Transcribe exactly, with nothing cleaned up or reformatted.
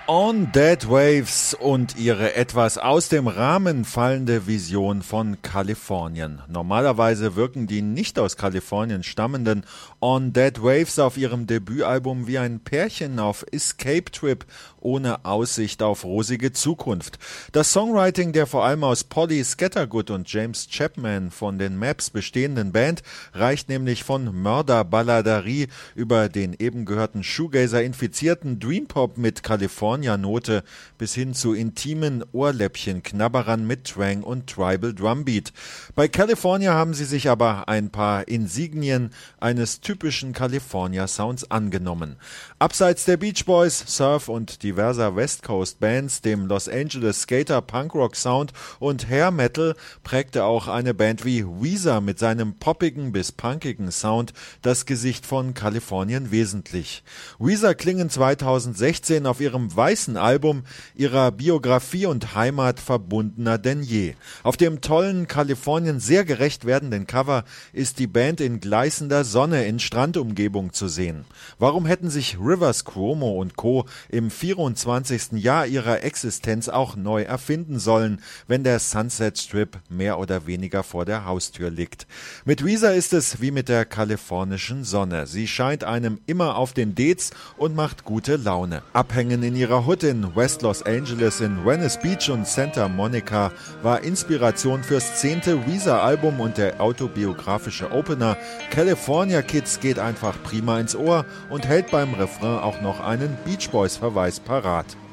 On Dead Waves und ihre etwas aus dem Rahmen fallende Vision von Kalifornien. Normalerweise wirken die nicht aus Kalifornien stammenden On Dead Waves auf ihrem Debütalbum wie ein Pärchen auf Escape Trip ohne Aussicht auf rosige Zukunft. Das Songwriting der vor allem aus Polly Scattergood und James Chapman von den Maps bestehenden Band reicht nämlich von Mörderballaderie über den eben gehörten Shoegazer-infizierten Dreampop mit California-Note bis hin zu intimen Ohrläppchenknabberern mit Twang und Tribal Drumbeat. Bei California haben sie sich aber ein paar Insignien eines typischen California-Sounds angenommen. Abseits der Beach Boys, Surf und diverser West Coast Bands, dem Los Angeles Skater Punkrock Sound und Hair Metal prägte auch eine Band wie Weezer mit seinem poppigen bis punkigen Sound das Gesicht von Kalifornien wesentlich. Weezer klingen zweitausendsechzehn auf ihrem weißen Album ihrer Biografie und Heimat verbundener denn je. Auf dem tollen Kalifornien sehr gerecht werdenden Cover ist die Band in gleißender Sonne in Strandumgebung zu sehen. Warum hätten sich Rivers Cuomo und Co. im vierundzwanzigsten Jahr ihrer Existenz auch neu erfinden sollen, wenn der Sunset Strip mehr oder weniger vor der Haustür liegt? Mit Weezer ist es wie mit der kalifornischen Sonne. Sie scheint einem immer auf den Dez und macht gute Laune. Abhängen in ihrer Hut in West Los Angeles, in Venice Beach und Santa Monica war Inspiration fürs zehnte Weezer-Album und der autobiografische Opener California Kids geht einfach prima ins Ohr und hält beim Refrain auch noch einen Beach Boys-Verweis parat.